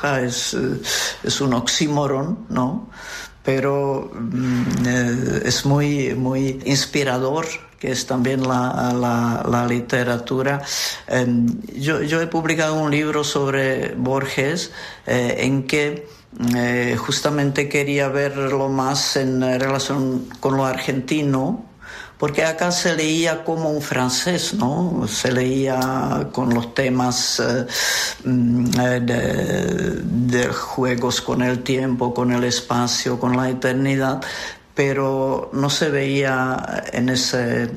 paradoja, es un oxímoron, ¿no? Pero es muy, muy inspirador, que es también la literatura. Yo he publicado un libro sobre Borges en que justamente quería verlo más en relación con lo argentino, porque acá se leía como un francés, ¿no? Se leía con los temas de juegos con el tiempo, con el espacio, con la eternidad, pero no se veía en ese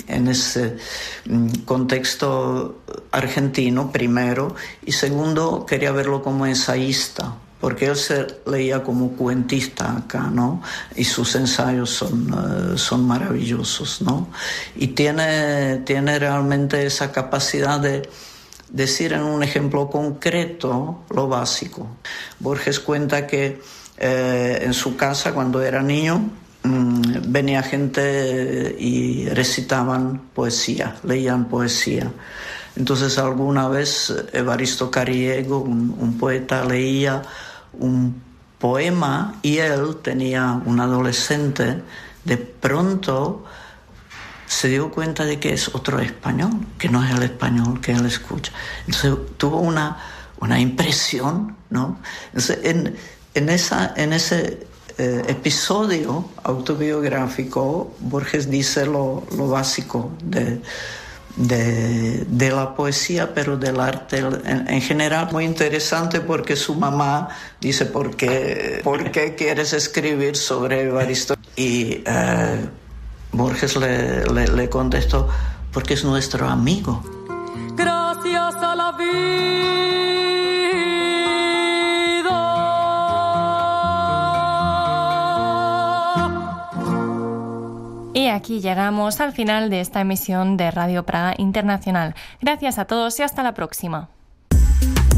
contexto argentino, primero, y segundo, quería verlo como ensayista, porque él se leía como cuentista acá, ¿no? Y sus ensayos son maravillosos, ¿no? Y tiene realmente esa capacidad de decir en un ejemplo concreto lo básico. Borges cuenta que en su casa, cuando era niño, venía gente y recitaban poesía, leían poesía. Entonces alguna vez Evaristo Cariego, un poeta, leía un poema y él tenía un adolescente, de pronto se dio cuenta de que es otro español, que no es el español que él escucha. Entonces tuvo una impresión, ¿no? Entonces, en ese episodio autobiográfico, Borges dice lo básico de la poesía, pero del arte en general. Muy interesante, porque su mamá dice: ¿por qué quieres escribir sobre Evaristo? Y Borges le contestó: porque es nuestro amigo. Gracias a la vida. Y aquí llegamos al final de esta emisión de Radio Praga Internacional. Gracias a todos y hasta la próxima.